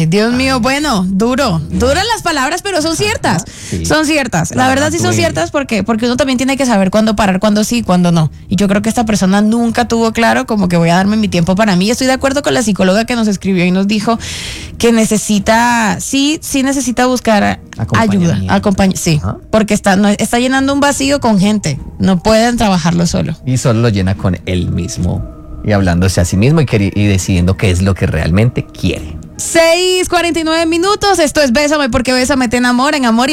Dios mío, bueno, duras las palabras, pero son ciertas. Sí. Son ciertas. La verdad sí son Muy ciertas porque uno también tiene que saber cuándo parar, cuándo sí, cuándo no. Y yo creo que esta persona nunca tuvo claro como que voy a darme mi tiempo para mí. Estoy de acuerdo con la psicóloga que nos escribió y nos dijo que necesita buscar ayuda, sí, porque está llenando un vacío con gente. No pueden trabajarlo solo. Y solo lo llena con él mismo y hablándose a sí mismo y decidiendo qué es lo que realmente quiere. 6:49 minutos. Esto es Bésame porque Bésame te enamora en Amor.